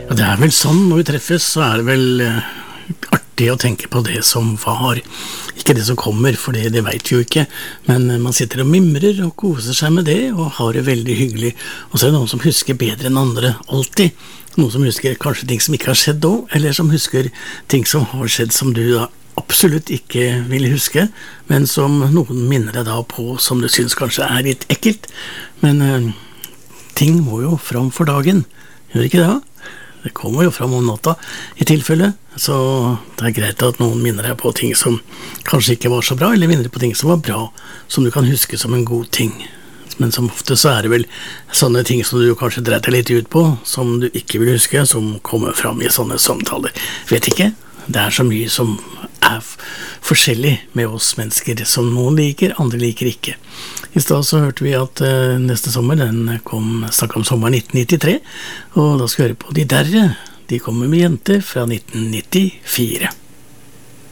Ja, det vel sånn, når vi treffes, så det vel artig å tenke på det som var, ikke det som kommer, for det vet vi jo ikke, men man sitter og mimrer og koser seg med det, og har det veldig hyggelig, og så det noen som husker bedre enn andre, alltid, noen som husker kanskje ting som ikke har skjedd da, eller som husker ting som har skjedd som du da absolutt ikke vil huske, men som noen minner deg da på, som du synes kanskje litt ekkelt, men ting må jo fram for dagen, gjør ikke det? Det kommer jo fram om natta i tilfelle, så det greit at noen minner deg på ting som kanskje ikke var så bra, eller minner deg på ting som var bra, som du kan huske som en god ting. Men som ofte så det vel sånne ting som du kanskje dreit deg litt ut på, som du ikke vil huske, som kommer fram i sånne samtaler. Vet ikke, det så mye som forskjellig med oss mennesker, som noen liker, andre liker ikke. I stedet så hørte vi at neste sommer, den snakket om sommeren 1993, og da skal vi høre på De Derre. De kommer med jenter fra 1994.